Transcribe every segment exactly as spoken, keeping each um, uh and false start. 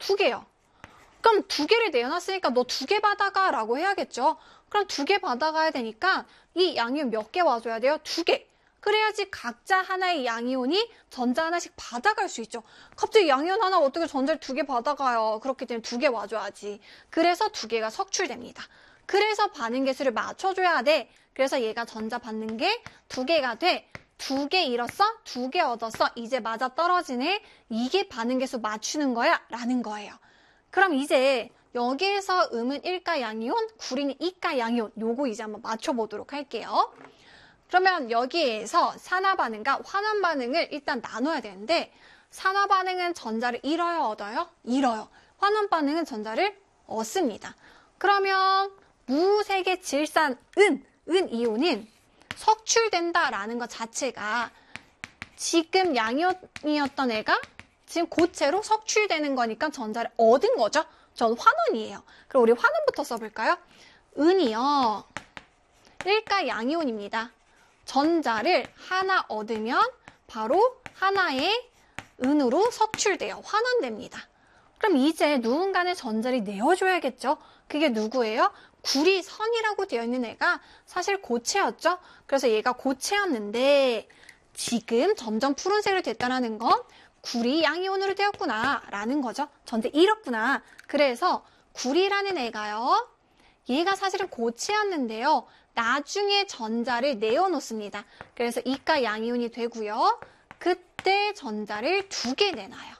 두 개요. 그럼 두 개를 내어놨으니까 너 두 개 받아가 라고 해야겠죠. 그럼 두 개 받아가야 되니까 이 양이온 몇 개 와줘야 돼요? 두 개. 그래야지 각자 하나의 양이온이 전자 하나씩 받아갈 수 있죠. 갑자기 양이온 하나 어떻게 전자를 두 개 받아가요? 그렇기 때문에 두 개 와줘야지. 그래서 두 개가 석출됩니다. 그래서 반응 개수를 맞춰줘야 돼. 그래서 얘가 전자 받는 게 두 개가 돼. 두 개 잃었어? 두 개 얻었어? 이제 맞아 떨어지네? 이게 반응 개수 맞추는 거야? 라는 거예요. 그럼 이제 여기에서 음은 일가 양이온, 구리는 이가 양이온. 요거 이제 한번 맞춰보도록 할게요. 그러면 여기에서 산화 반응과 환원 반응을 일단 나눠야 되는데 산화 반응은 전자를 잃어요, 얻어요? 잃어요. 환원 반응은 전자를 얻습니다. 그러면 무색의 질산 은, 은 이온은 석출된다라는 것 자체가 지금 양이온이었던 애가 지금 고체로 석출되는 거니까 전자를 얻은 거죠. 전 환원이에요. 그럼 우리 환원부터 써볼까요? 은이요. 일가 양이온입니다. 전자를 하나 얻으면 바로 하나의 은으로 석출돼요. 환원됩니다. 그럼 이제 누군가는 전자를 내어줘야겠죠. 그게 누구예요? 구리선이라고 되어 있는 애가 사실 고체였죠. 그래서 얘가 고체였는데 지금 점점 푸른색으로 됐다는 건 구리 양이온으로 되었구나 라는 거죠. 전자 잃었구나. 그래서 구리라는 애가요. 얘가 사실은 고체였는데요. 나중에 전자를 내어놓습니다. 그래서 이가 양이온이 되고요. 그때 전자를 두 개 내놔요.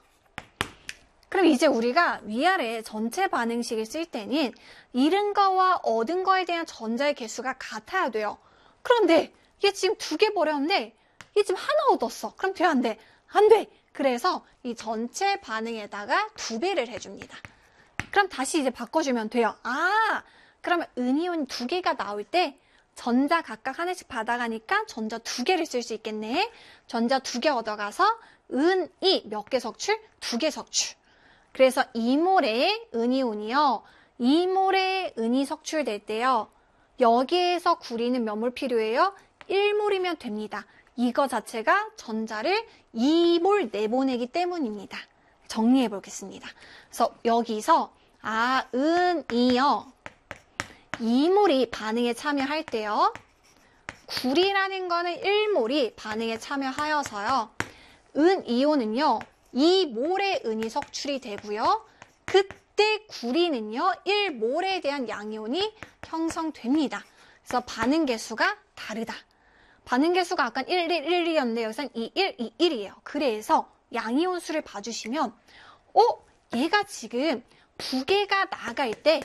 그럼 이제 우리가 위아래 전체 반응식을 쓸 때는 잃은 거와 얻은 거에 대한 전자의 개수가 같아야 돼요. 그런데 얘 지금 두 개 버렸는데 얘 지금 하나 얻었어. 그럼 돼, 안 돼? 안 돼. 그래서 이 전체 반응에다가 두 배를 해줍니다. 그럼 다시 이제 바꿔주면 돼요. 아, 그러면 은이온 두 개가 나올 때 전자 각각 하나씩 받아가니까 전자 두 개를 쓸 수 있겠네. 전자 두 개 얻어가서 은이 몇 개 석출? 두 개 석출. 그래서 이 몰의 은이온이요. 이 몰의 은이 석출될 때요. 여기에서 구리는 몇 몰 필요해요? 일 몰이면 됩니다. 이거 자체가 전자를 이 몰 내보내기 때문입니다. 정리해 보겠습니다. 그래서 여기서 아, 은이요. 이 몰이 반응에 참여할 때요. 구리라는 거는 일 몰이 반응에 참여하여서요. 은이온은요. 이 몰의 은이 석출이 되고요. 그때 구리는요. 일 몰에 대한 양이온이 형성됩니다. 그래서 반응 개수가 다르다. 반응 개수가 아까 일, 일, 일, 이였는데 여기서는 이, 일, 이, 일이에요. 그래서 양이온 수를 봐주시면 어? 얘가 지금 두 개가 나갈 때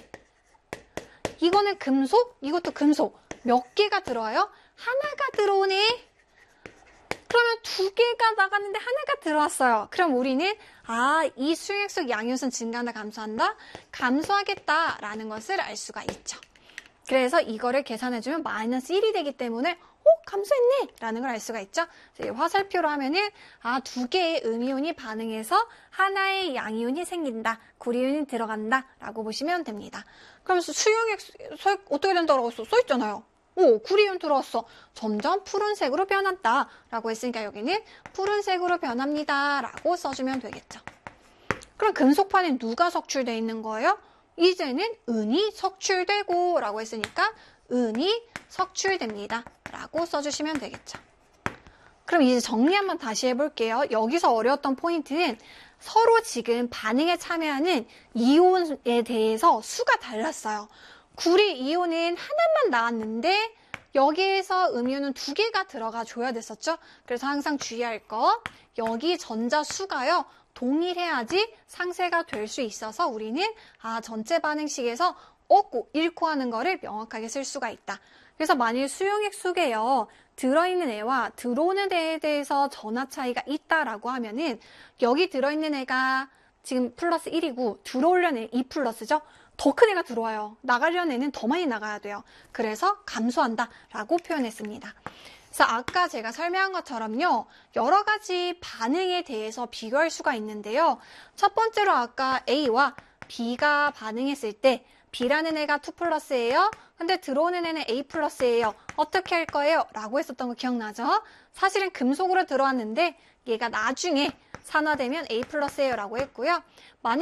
이거는 금속, 이것도 금속. 몇 개가 들어와요? 하나가 들어오네. 그러면 두 개가 나갔는데 하나가 들어왔어요. 그럼 우리는 아, 이 수액 속 양이온수는 증가한다, 감소한다? 감소하겠다라는 것을 알 수가 있죠. 그래서 이거를 계산해주면 마이너스 일이 되기 때문에 어? 감소했네! 라는 걸 알 수가 있죠. 화살표로 하면은 아, 두 개의 음이온이 반응해서 하나의 양이온이 생긴다. 구리온이 들어간다. 라고 보시면 됩니다. 그럼 수용액 어떻게 된다고 써? 써있잖아요. 오, 구리온 들어왔어. 점점 푸른색으로 변한다. 라고 했으니까 여기는 푸른색으로 변합니다. 라고 써주면 되겠죠. 그럼 금속판에 누가 석출되어 있는 거예요? 이제는 은이 석출되고 라고 했으니까 은이 석출됩니다. 라고 써주시면 되겠죠. 그럼 이제 정리 한번 다시 해볼게요. 여기서 어려웠던 포인트는 서로 지금 반응에 참여하는 이온에 대해서 수가 달랐어요. 구리 이온은 하나만 나왔는데 여기에서 음이온은 두 개가 들어가 줘야 됐었죠. 그래서 항상 주의할 거 여기 전자 수가요. 동일해야지 상쇄가 될 수 있어서 우리는 아 전체 반응식에서 얻고 잃고 하는 거를 명확하게 쓸 수가 있다. 그래서 만일 수용액 속에요. 들어있는 애와 들어오는 애에 대해서 전하 차이가 있다라고 하면은 여기 들어있는 애가 지금 플러스 일이고 들어오려는 애 이 플러스죠. 더 큰 애가 들어와요. 나가려는 애는 더 많이 나가야 돼요. 그래서 감소한다 라고 표현했습니다. 그래서 아까 제가 설명한 것처럼요. 여러 가지 반응에 대해서 비교할 수가 있는데요. 첫 번째로 아까 A와 B가 반응했을 때 B라는 애가 투 플러스예요. 근데 들어오는 애는 A 플러스예요. 어떻게 할 거예요? 라고 했었던 거 기억나죠? 사실은 금속으로 들어왔는데 얘가 나중에 산화되면 A 플러스예요 라고 했고요. 만약